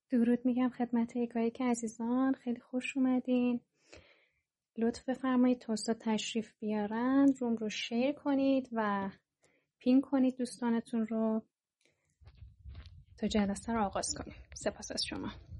درود میگم خدمت یکایک عزیزان، خیلی خوش اومدین. لطف بفرمایید تا استاد تشریف بیارن روم رو شیر کنید و پین کنید دوستانتون رو تا جلسه رو آغاز کنیم. سپاس از شما.